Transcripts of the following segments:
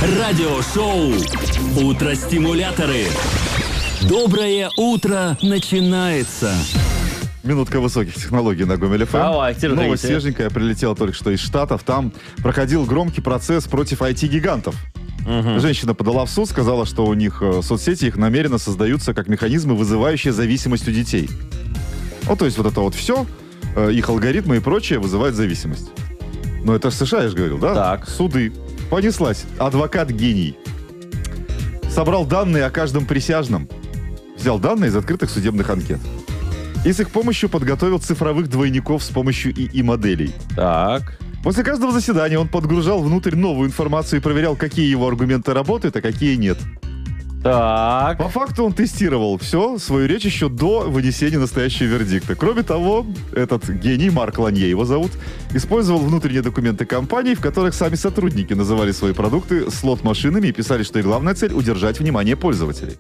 Радиошоу «Утро-стимуляторы». Доброе утро начинается. Минутка высоких технологий на Гомель ФМ. Давай, терпите. Новость свеженькая, прилетела только что из Штатов. Там проходил громкий процесс против IT-гигантов. Женщина подала в суд, сказала, что у них соцсети их намеренно создаются как механизмы, вызывающие зависимость у детей. Ну, то есть вот это вот все, их алгоритмы и прочее вызывает зависимость. Но это же США, я же говорил, да? Так. Суды. Понеслась. Адвокат-гений. Собрал данные о каждом присяжном. Взял данные из открытых судебных анкет. И с их помощью подготовил цифровых двойников с помощью ИИ-моделей. Так. После каждого заседания он подгружал внутрь новую информацию и проверял, какие его аргументы работают, а какие нет. Так. По факту он тестировал все, свою речь еще до вынесения настоящего вердикта. Кроме того, этот гений, Марк Ланье его зовут, использовал внутренние документы компаний, в которых сами сотрудники называли свои продукты слот-машинами и писали, что их главная цель — удержать внимание пользователей.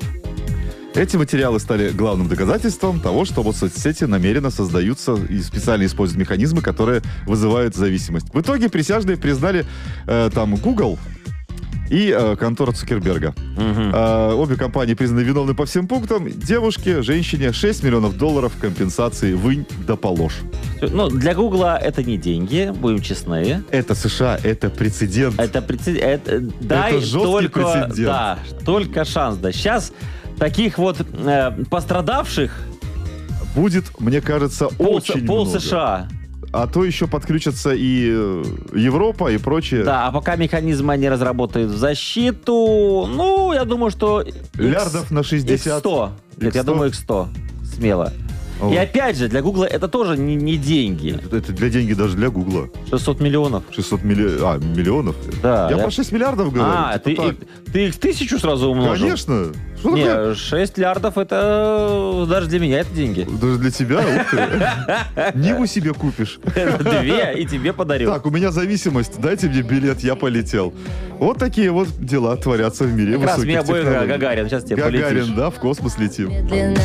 Эти материалы стали главным доказательством того, что вот соцсети намеренно создаются и специально используют механизмы, которые вызывают зависимость. В итоге присяжные признали там Google и контора Цукерберга. Обе компании признаны виновны по всем пунктам. Девушке, женщине $6 миллионов компенсации вынь да положь. Ну, для Гугла это не деньги, будем честны. Это США, это прецедент. Это прецедент. Дай жесткий только, прецедент. да, только шанс. Да. Сейчас таких вот пострадавших Будет, мне кажется, очень пол много. США. А то еще подключатся и Европа, и прочее. Да, а пока механизмы они разработают в защиту, ну, я думаю, что... Миллиардов на 60. X100. Нет, я X100. думаю, X100. Смело. Вот. И опять же, для Гугла это тоже не деньги. Это для деньги даже для Гугла. 600 миллионов. 600 миллионов? Да. Я про 6 миллиардов говорю. А, типа ты их 1000 сразу умножил? Конечно. Что такое? Не, 6 миллиардов это даже для меня это деньги. Даже для тебя? Ух ты. Ниву себе купишь. 2 и тебе подарю. Так, у меня зависимость. Дайте мне билет, я полетел. Вот такие вот дела творятся в мире Как раз высоких меня будет технологий. Гагарин, сейчас тебе полетишь. Гагарин, да, в космос летим. Медленно